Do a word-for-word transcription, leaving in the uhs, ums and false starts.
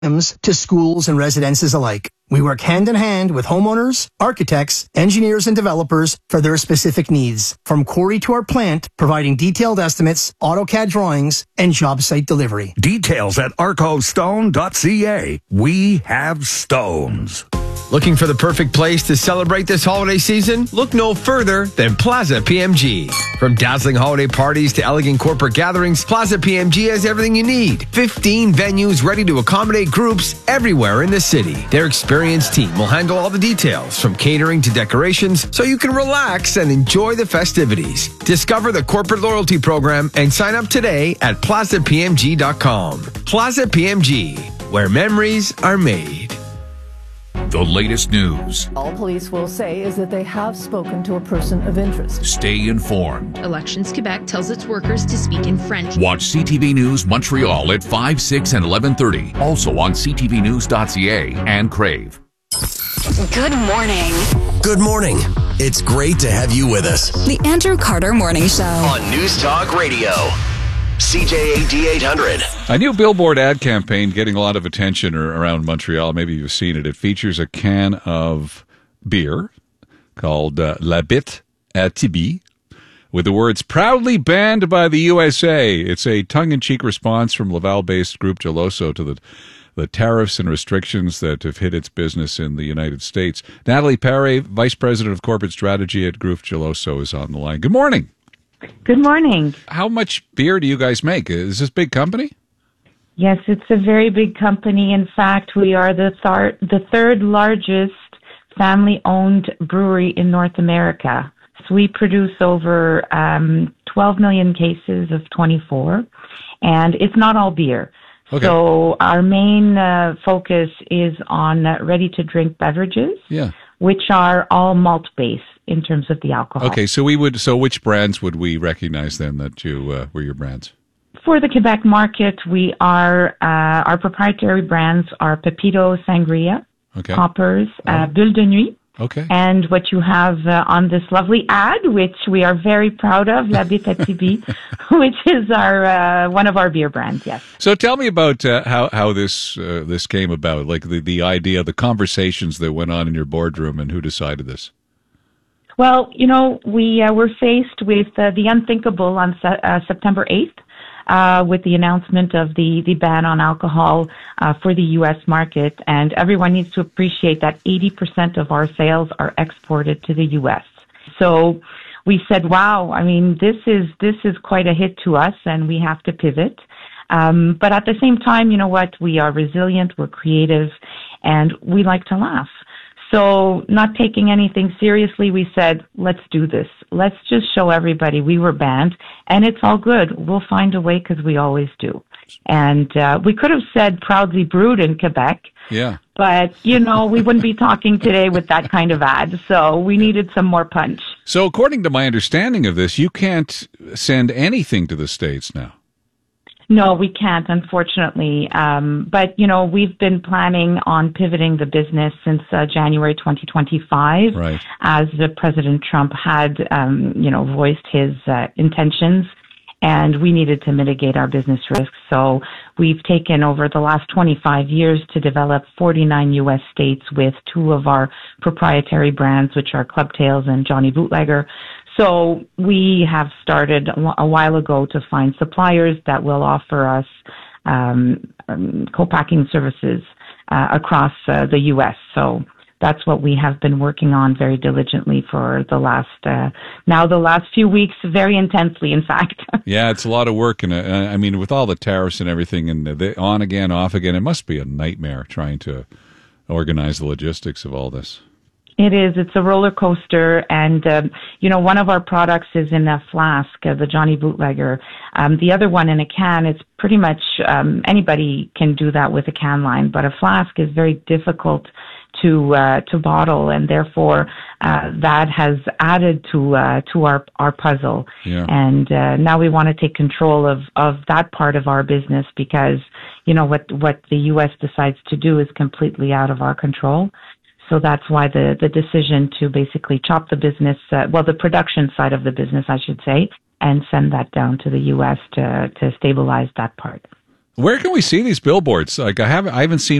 to schools and residences alike. We work hand in hand with homeowners, architects, engineers, and developers for their specific needs. From quarry to our plant, providing detailed estimates, AutoCAD drawings, and job site delivery. Details at arco stone dot c a. We have stones. Looking for the perfect place to celebrate this holiday season? Look no further than Plaza P M G. From dazzling holiday parties to elegant corporate gatherings, Plaza P M G has everything you need. fifteen venues ready to accommodate groups everywhere in the city. Their experienced team will handle all the details, from catering to decorations, so you can relax and enjoy the festivities. Discover the corporate loyalty program and sign up today at plaza p m g dot com. Plaza P M G, where memories are made. The latest news. All police will say is that they have spoken to a person of interest. Stay informed. Elections Quebec tells its workers to speak in French. Watch C T V News Montreal at five, six, and eleven thirty. Also on c t v news dot c a and Crave. Good morning. Good morning. It's great to have you with us. The Andrew Carter Morning Show. On News Talk Radio. C J A D eight hundred. A new billboard ad campaign getting a lot of attention around Montreal. Maybe you've seen it. It features a can of beer called uh, La Bitte à Tibi with the words, proudly banned by the U S A. It's a tongue-in-cheek response from Laval-based Groupe Geloso to the, the tariffs and restrictions that have hit its business in the United States. Natalie Paré, Vice President of Corporate Strategy at Groupe Geloso, is on the line. Good morning. Good morning. How much beer do you guys make? Is this a big company? Yes, it's a very big company. In fact, we are the, thar- the third largest family-owned brewery in North America. So we produce over um, twelve million cases of twenty-four, and it's not all beer. Okay. So our main uh, focus is on uh, ready-to-drink beverages, yeah. which are all malt-based in terms of the alcohol. Okay, so we would. So which brands would we recognize then that you uh, were your brands? For the Quebec market, we are uh, our proprietary brands are Pepito Sangria, okay. Poppers, oh. uh, Bulle de Nuit, okay. and what you have uh, on this lovely ad, which we are very proud of, La Bitte à Tibi, which is our uh, one of our beer brands. Yes. So tell me about uh, how how this uh, this came about, like the the idea, the conversations that went on in your boardroom, and who decided this. Well, you know, we uh, were faced with uh, the unthinkable on se- uh, September eighth uh, with the announcement of the, the ban on alcohol uh, for the U S market. And everyone needs to appreciate that eighty percent of our sales are exported to the U S. So we said, wow, I mean, this is this is quite a hit to us, and we have to pivot. Um, but at the same time, you know what? We are resilient, we're creative, and we like to laugh. So not taking anything seriously, we said, let's do this. Let's just show everybody we were banned, and it's all good. We'll find a way, because we always do. And uh, we could have said proudly brewed in Quebec. Yeah. But, you know, we wouldn't be talking today with that kind of ad. So we needed some more punch. So according to my understanding of this, you can't send anything to the States now. No, we can't, unfortunately. Um, but, you know, we've been planning on pivoting the business since uh, January twenty twenty-five, right. as uh, President Trump had, um, you know, voiced his uh, intentions, and we needed to mitigate our business risks. So we've taken over the last twenty-five years to develop forty-nine U S states with two of our proprietary brands, which are Club Tales and Johnny Bootlegger. So we have started a while ago to find suppliers that will offer us um, um, co-packing services uh, across uh, the U S. So that's what we have been working on very diligently for the last, uh, now the last few weeks, very intensely, in fact. Yeah, it's a lot of work. And uh, I mean, with all the tariffs and everything, and the on again, off again, it must be a nightmare trying to organize the logistics of all this. It is. It's a roller coaster. And, um, you know, one of our products is in a flask, uh, the Johnny Bootlegger. Um, the other one in a can, it's pretty much um, anybody can do that with a can line, but a flask is very difficult to uh, to bottle, and therefore uh, that has added to uh, to our our puzzle. Yeah. And uh, now we want to take control of, of that part of our business, because, you know, what, what the U S decides to do is completely out of our control. So that's why the, the decision to basically chop the business, uh, well, the production side of the business, I should say, and send that down to the U S to, to stabilize that part. Where can we see these billboards? Like I haven't, I haven't seen